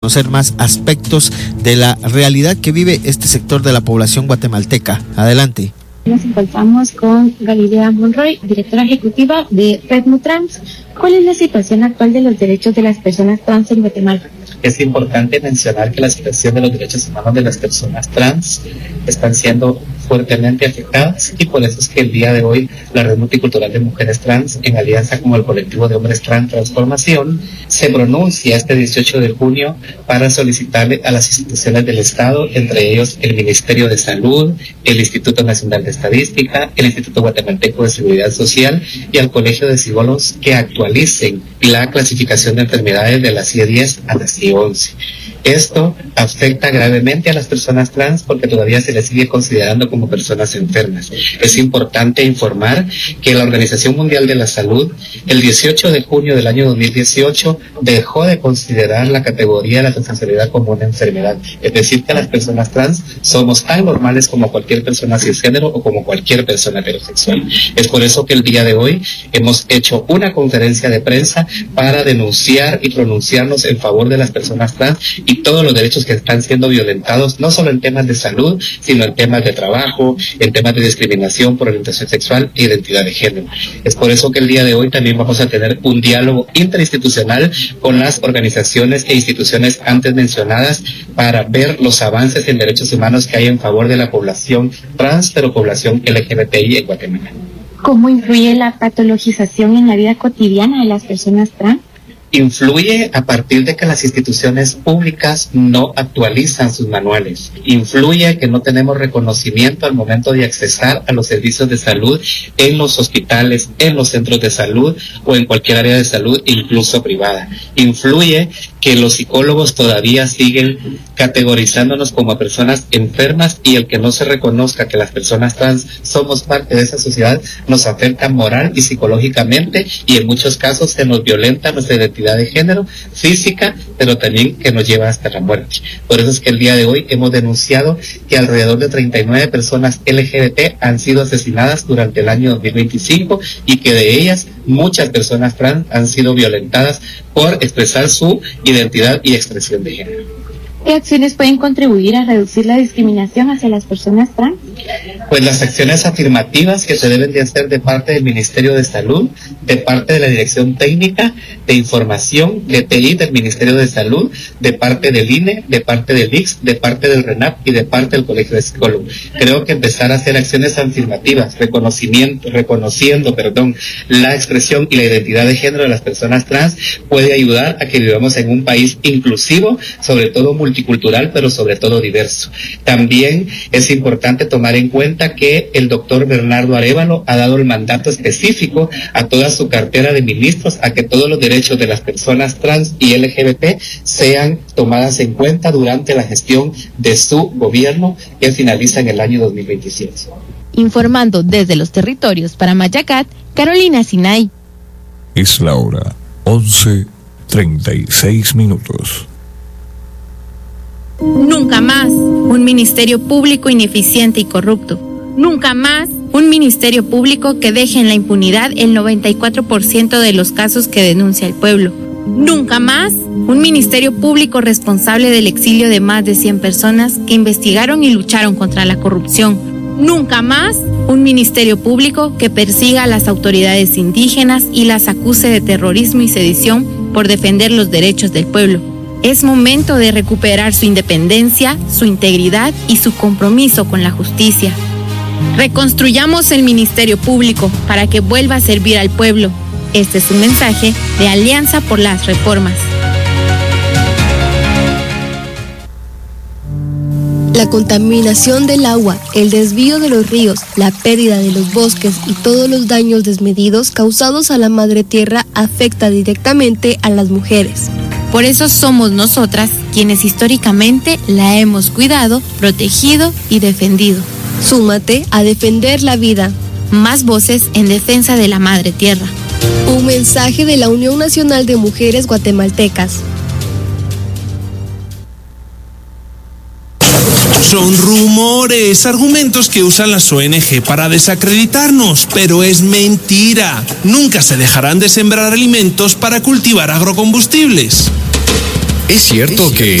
conocer más aspectos de la realidad que vive este sector de la población guatemalteca. Adelante. Nos encontramos con Galilea Monroy, directora ejecutiva de FEDMUTRANS. ¿Cuál es la situación actual de los derechos de las personas trans en Guatemala? Es importante mencionar que la situación de los derechos humanos de las personas trans están siendo fuertemente afectadas, y por eso es que el día de hoy la Red Multicultural de Mujeres Trans, en alianza con el colectivo de Hombres Trans Transformación, se pronuncia este 18 de junio para solicitarle a las instituciones del Estado, entre ellos el Ministerio de Salud, el Instituto Nacional de Estadística, el Instituto Guatemalteco de Seguridad Social y al Colegio de Psicólogos, que actualicen la clasificación de enfermedades de la CIE-10 a la CIE-11. Esto afecta gravemente a las personas trans porque todavía se les sigue considerando como personas enfermas. Es importante informar que la Organización Mundial de la Salud, el 18 de junio del año 2018, dejó de considerar la categoría de la transexualidad como una enfermedad. Es decir, que las personas trans somos tan normales como cualquier persona cisgénero o como cualquier persona heterosexual. Es por eso que el día de hoy hemos hecho una conferencia de prensa para denunciar y pronunciarnos en favor de las personas trans y todos los derechos que están siendo violentados, no solo en temas de salud, sino en temas de trabajo, en temas de discriminación por orientación sexual e identidad de género. Es por eso que el día de hoy también vamos a tener un diálogo interinstitucional con las organizaciones e instituciones antes mencionadas para ver los avances en derechos humanos que hay en favor de la población trans, pero población LGBTI en Guatemala. ¿Cómo influye la patologización en la vida cotidiana de las personas trans? Influye a partir de que las instituciones públicas no actualizan sus manuales. Influye que no tenemos reconocimiento al momento de accesar a los servicios de salud en los hospitales, en los centros de salud o en cualquier área de salud, incluso privada. Influye que los psicólogos todavía siguen categorizándonos como personas enfermas, y el que no se reconozca que las personas trans somos parte de esa sociedad nos afecta moral y psicológicamente, y en muchos casos se nos violenta nuestra identidad de género física, pero también que nos lleva hasta la muerte. Por eso es que el día de hoy hemos denunciado que alrededor de 39 personas LGBT han sido asesinadas durante el año 2025 y que de ellas muchas personas trans han sido violentadas por expresar su identidad y expresión de género. ¿Qué acciones pueden contribuir a reducir la discriminación hacia las personas trans? Pues las acciones afirmativas que se deben de hacer de parte del Ministerio de Salud, de parte de la Dirección Técnica de Información de TI del Ministerio de Salud, de parte del INE, de parte del IX, de parte del RENAP y de parte del Colegio de Psicólogos. Creo que empezar a hacer acciones afirmativas, reconociendo la expresión y la identidad de género de las personas trans puede ayudar a que vivamos en un país inclusivo, sobre todo multicultural, pero sobre todo diverso. También es importante tomar en cuenta que el doctor Bernardo Arévalo ha dado el mandato específico a toda su cartera de ministros a que todos los derechos de las personas trans y LGBT sean tomadas en cuenta durante la gestión de su gobierno, que finaliza en el año 2027. Informando desde los territorios para Mayacat, Carolina Sinay. Es la hora 11:36. Nunca más un ministerio público ineficiente y corrupto. Nunca más un ministerio público que deje en la impunidad el 94% de los casos que denuncia el pueblo. Nunca más un ministerio público responsable del exilio de más de 100 personas que investigaron y lucharon contra la corrupción. Nunca más un ministerio público que persiga a las autoridades indígenas y las acuse de terrorismo y sedición por defender los derechos del pueblo. Es momento de recuperar su independencia, su integridad y su compromiso con la justicia. Reconstruyamos el Ministerio Público para que vuelva a servir al pueblo. Este es un mensaje de Alianza por las Reformas. La contaminación del agua, el desvío de los ríos, la pérdida de los bosques y todos los daños desmedidos causados a la madre tierra afecta directamente a las mujeres. Por eso somos nosotras quienes históricamente la hemos cuidado, protegido y defendido. Súmate a defender la vida. Más voces en defensa de la madre tierra. Un mensaje de la Unión Nacional de Mujeres Guatemaltecas. Son rumores, argumentos que usan las ONG para desacreditarnos, pero es mentira. Nunca se dejarán de sembrar alimentos para cultivar agrocombustibles. ¿Es cierto que